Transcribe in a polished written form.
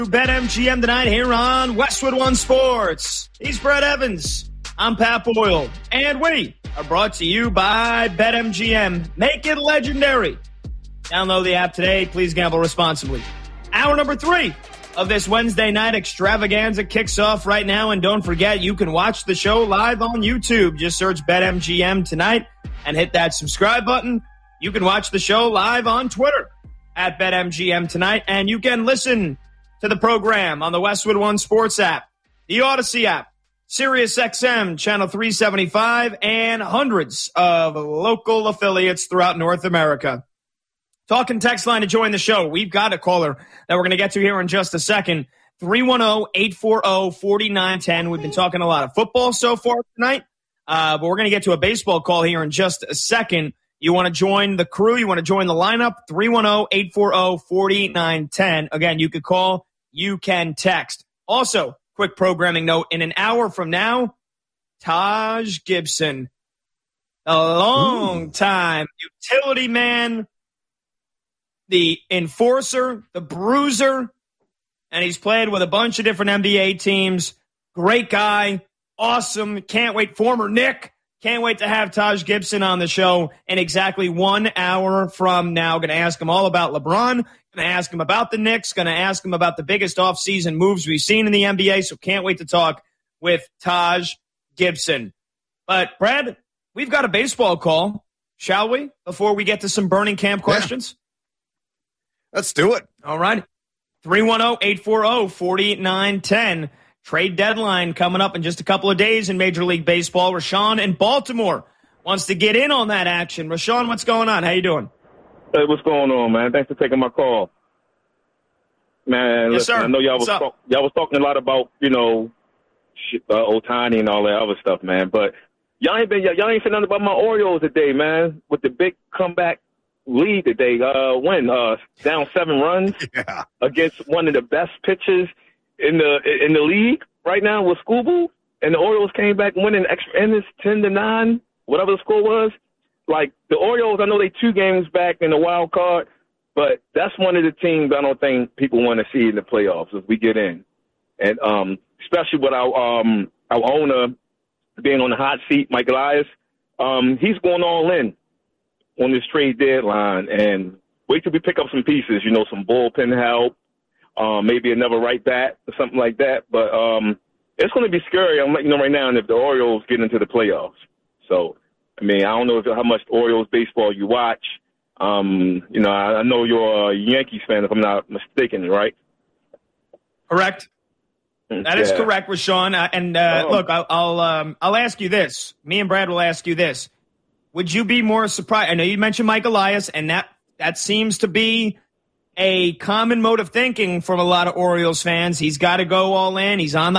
BetMGM tonight here on Westwood One Sports. He's Brett Evans. I'm Pat Boyle. And we are brought to you by BetMGM. Make it legendary. Download the app today. Please gamble responsibly. Hour number 3 of this Wednesday night extravaganza kicks off right now. And don't forget, you can watch the show live on YouTube. Just search BetMGM tonight and hit that subscribe button. You can watch the show live on Twitter at BetMGM tonight. And you can listen to the program on the Westwood One Sports app, the Odyssey app, SiriusXM Channel 375, and hundreds of local affiliates throughout North America. Talking text line to join the show. We've got a caller that we're going to get to here in just a second. 310-840-4910. We've been talking a lot of football so far tonight, but we're going to get to a baseball call here in just a second. You want to join the crew? You want to join the lineup? 310-840-4910. Again, you could call. You can text. Also, quick programming note, in an hour from now, Taj Gibson, a long-time utility man, the enforcer, the bruiser, and he's played with a bunch of different NBA teams. Great guy, awesome, can't wait, former Knick. Can't wait to have Taj Gibson on the show in exactly 1 hour from now. Going to ask him all about LeBron. Going to ask him about the Knicks. Going to ask him about the biggest offseason moves we've seen in the NBA. So can't wait to talk with Taj Gibson. But, Brad, we've got a baseball call, shall we, before we get to some burning camp questions? Yeah. Let's do it. All right. 310-840-4910. Trade deadline coming up in just a couple of days in Major League Baseball. Rashawn in Baltimore wants to get in on that action. Rashawn, what's going on? How you doing? Hey, what's going on, man? Thanks for taking my call. Man, yes, listen, sir. I know y'all was talking a lot about, Ohtani and all that other stuff, man. But y'all ain't said nothing about my Orioles today, man. With the big comeback lead today, down 7 runs against one of the best pitchers in the league right now with Scooble, and the Orioles came back winning extra innings 10-9, whatever the score was. Like, the Orioles, I know they 2 games back in the wild card, but that's one of the teams I don't think people want to see in the playoffs if we get in. And especially with our owner being on the hot seat, Mike Elias, he's going all in on this trade deadline. And wait till we pick up some pieces, some bullpen help, maybe another right bat or something like that. But it's going to be scary. I'm letting you know right now if the Orioles get into the playoffs. So, I mean, I don't know how much Orioles baseball you watch. I know you're a Yankees fan, if I'm not mistaken, right? Correct. That is correct, Rashawn. Look, I'll ask you this. Me and Brad will ask you this. Would you be more surprised? I know you mentioned Mike Elias, and that seems to be a common mode of thinking from a lot of Orioles fans. He's got to go all in. He's on the